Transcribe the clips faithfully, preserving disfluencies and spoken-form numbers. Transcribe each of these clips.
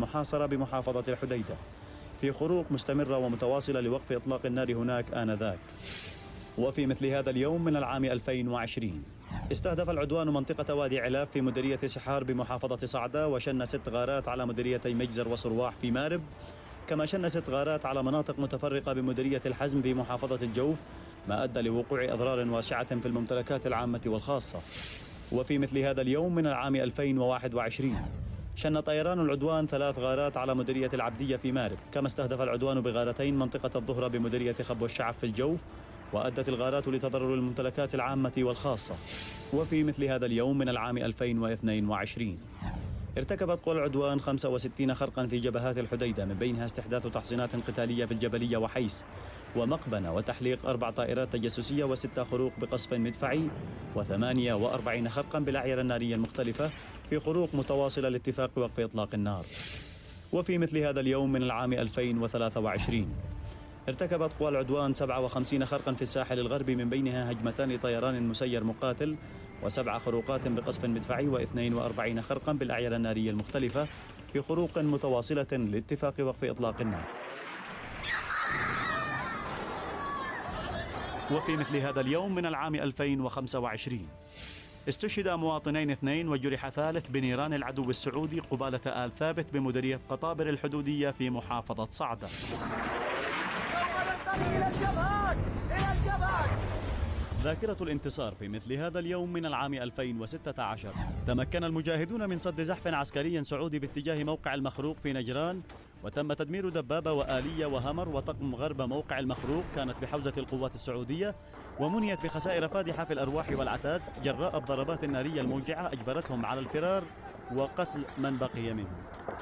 المحاصرة بمحافظة الحديدة في خروق مستمرة ومتواصلة لوقف إطلاق النار هناك آنذاك. وفي مثل هذا اليوم من العام ألفين وعشرين استهدف العدوان منطقة وادي علاف في مديرية سحار بمحافظة صعدة، وشن ست غارات على مديريتي مجزر وصرواح في مارب، كما شن ست غارات على مناطق متفرقة بمديرية الحزم بمحافظة الجوف، ما أدى لوقوع أضرار واسعة في الممتلكات العامة والخاصة. وفي مثل هذا اليوم من العام ألفين وواحد وعشرين شن طيران العدوان ثلاث غارات على مديرية العبدية في مارب، كما استهدف العدوان بغارتين منطقة الظهرة بمديرية خب والشعب في الجوف، وأدت الغارات لتضرر الممتلكات العامة والخاصة. وفي مثل هذا اليوم من العام ألفين واثنين وعشرين ارتكبت قوى العدوان خمسة وستين خرقا في جبهات الحديدة، من بينها استحداث تحصينات قتالية في الجبلية وحيس، ومقبنة وتحليق أربع طائرات تجسسية وستة خروق بقصف مدفعي، وثمانية وأربعين خرقا بالأعيرة النارية المختلفة في خروق متواصلة لاتفاق وقف إطلاق النار. وفي مثل هذا اليوم من العام ألفين وثلاثة وعشرين ارتكبت قوى العدوان سبعة وخمسين خرقا في الساحل الغربي، من بينها هجمتان لطيران مسير مقاتل وسبع خروقات بقصف مدفعي واثنين وأربعين خرقا بالأعيرة النارية المختلفة في خروق متواصلة لاتفاق وقف إطلاق النار. وفي مثل هذا اليوم من العام ألفين وخمسة وعشرين استشهد مواطنين اثنين وجرح ثالث بنيران العدو السعودي قبالة آل ثابت بمديرية قطابر الحدودية في محافظة صعدة. إلى الجبهات إلى الجبهات. ذاكرة الانتصار في مثل هذا اليوم من العام ألفين وستة عشر تمكن المجاهدون من صد زحف عسكري سعودي باتجاه موقع المخروق في نجران، وتم تدمير دبابة وآلية وهمر وطقم غرب موقع المخروق كانت بحوزة القوات السعودية، ومنيت بخسائر فادحة في الأرواح والعتاد جراء الضربات النارية الموجعة أجبرتهم على الفرار وقتل من بقي منهم.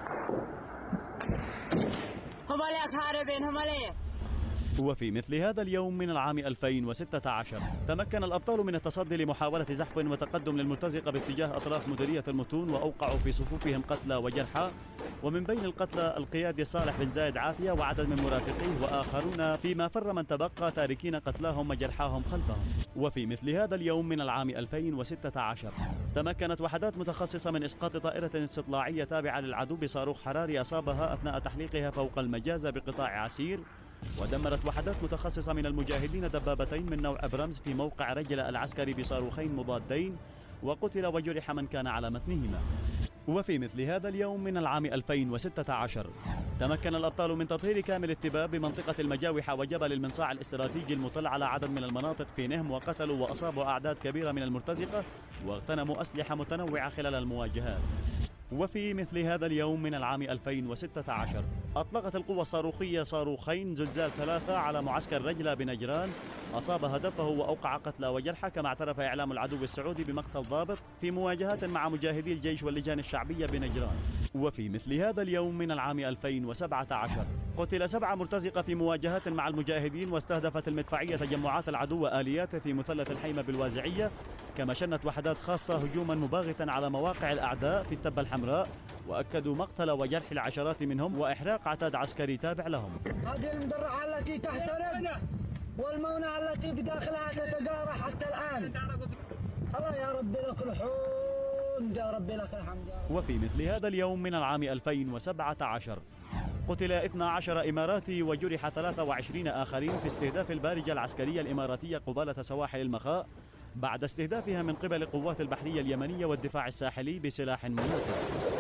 هم عليك هاربين هم عليك. وفي مثل هذا اليوم من العام ألفين وستة عشر تمكن الأبطال من التصدي لمحاولة زحف وتقدم للمرتزقة باتجاه أطراف مديرية المتون، وأوقعوا في صفوفهم قتلى وجرحى، ومن بين القتلى القيادي صالح بن زايد عافية وعدد من مرافقيه، وآخرون فيما فر من تبقى تاركين قتلاهم وجرحاهم خلفهم. وفي مثل هذا اليوم من العام ألفين وستة عشر تمكنت وحدات متخصصة من إسقاط طائرة استطلاعية تابعة للعدو بصاروخ حراري أصابها أثناء تحليقها فوق المجازة بقطاع عسير، ودمرت وحدات متخصصة من المجاهدين دبابتين من نوع أبرامز في موقع رجلة العسكري بصاروخين مضادين، وقتل وجرح من كان على متنهما. وفي مثل هذا اليوم من العام ألفين وستة عشر تمكن الأبطال من تطهير كامل التباب بمنطقة المجاوحة وجبل المنصاع الاستراتيجي المطل على عدد من المناطق في نهم، وقتلوا وأصابوا أعداد كبيرة من المرتزقة، واغتنموا أسلحة متنوعة خلال المواجهات. وفي مثل هذا اليوم من العام ألفين وستة عشر أطلقت القوة الصاروخية صاروخين زلزال ثلاثة على معسكر رجلة بنجران، أصاب هدفه وأوقع قتلى وجرحى، كما اعترف إعلام العدو السعودي بمقتل ضابط في مواجهات مع مجاهدي الجيش واللجان الشعبية بنجران. وفي مثل هذا اليوم من العام ألفين وسبعة عشر قتل سبعة مرتزقة في مواجهات مع المجاهدين، واستهدفت المدفعية تجمعات العدو وآلياته في مثلث الحيمة بالوازعية، كما شنت وحدات خاصة هجوما مباغتا على مواقع الأعداء في التبة الحمراء، وأكدوا مقتل وجرح العشرات منهم وإحراق عتاد عسكري تابع لهم. هذه المدرعة التي تحترق والمونة التي بداخلها ستجارح حتى الآن. الله يا رب لك الحمد يا رب لك الحمد. وفي مثل هذا اليوم من العام ألفين وسبعة عشر قتل اثنا عشر إماراتي وجرح ثلاثة وعشرين آخرين في استهداف البارجة العسكرية الإماراتية قبالة سواحل المخاء، بعد استهدافها من قبل القوات البحرية اليمنية والدفاع الساحلي بسلاح مناسب.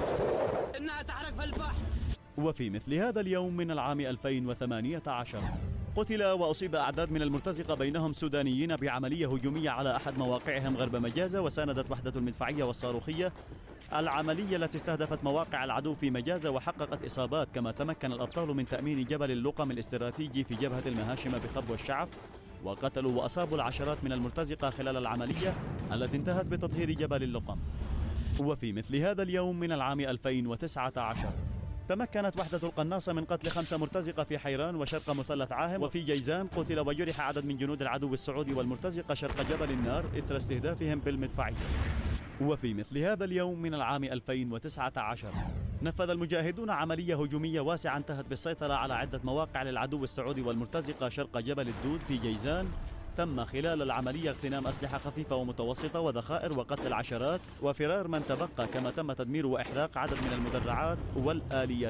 إنها تحرق في البحر. وفي مثل هذا اليوم من العام ألفين وثمانية عشر قتل وأصيب أعداد من المرتزقة بينهم سودانيين بعملية هجومية على أحد مواقعهم غرب مجازة، وساندت وحدة المدفعية والصاروخية العملية التي استهدفت مواقع العدو في مجازة وحققت إصابات، كما تمكن الأبطال من تأمين جبل اللقم الاستراتيجي في جبهة المهاشمة بخب والشعف، وقتلوا وأصابوا العشرات من المرتزقة خلال العملية التي انتهت بتطهير جبل اللقم. وفي مثل هذا اليوم من العام ألفين وتسعة عشر تمكنت وحدة القناصة من قتل خمسة مرتزقة في حيران وشرق مثلث عاهم، وفي جيزان قتل وجرح عدد من جنود العدو السعودي والمرتزقة شرق جبل النار إثر استهدافهم بالمدفعية. وفي مثل هذا اليوم من العام ألفين وتسعة عشر نفذ المجاهدون عملية هجومية واسعة انتهت بالسيطرة على عدة مواقع للعدو السعودي والمرتزقة شرق جبل الدود في جيزان. تم خلال العملية اغتنام أسلحة خفيفة ومتوسطة وذخائر وقتل العشرات وفرار من تبقى، كما تم تدمير وإحراق عدد من المدرعات والآليات